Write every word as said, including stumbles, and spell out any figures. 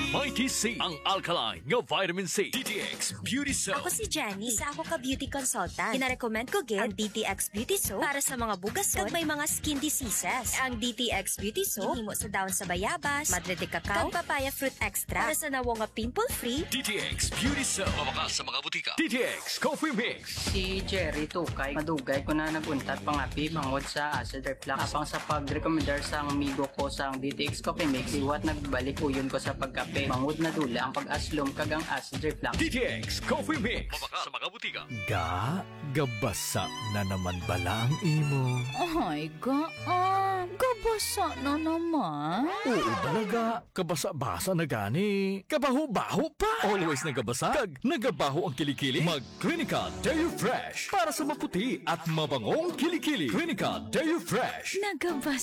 Mighty C, ang alkaline nga vitamin C. D T X Beauty Soap. Ako si Jenny. Isa ako ka beauty consultant. Gina-recommend ko gid ang D T X Beauty Soap para sa mga bugason kag may mga skin diseases. Ang D T X Beauty Soap himo sa dahon sa bayabas, madre de cacao, kag papaya fruit extra para sa nawo nga pimple-free. D T X Beauty Soap. Mabakas sa mga butika. D T X Coffee Mix. Si Jerry Tukay, madugay ko na naguntat pangapi mangod sa acid reflux. Apang sa pag-recommendar sa amigo ko sa D T X Coffee Mix, iwat nagbalik uyon ko sa pagkape. Mangod na dula ang pag-aslom kag ang acid reflux. D T X Coffee Mix. Mabakas sa mga butika. Ga, gabasa na naman bala ang imo. Ay, gaan. Gabasa na naman. Oo talaga, kabasa-basa na gani. Kabaho-baho pa. Always nagabasa, kag nagabaho ang kilikili. Mag Clinica Dairy Fresh para sa maputi at mabangong kilikili. Clinica Dairy Fresh. Nagabasa